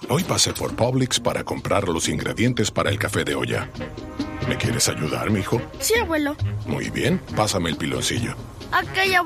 Hoy pasé por Publix para comprar los ingredientes para el café de olla. ¿Me quieres ayudar, mijo? Sí, abuelo. Muy bien, pásame el piloncillo. Aquella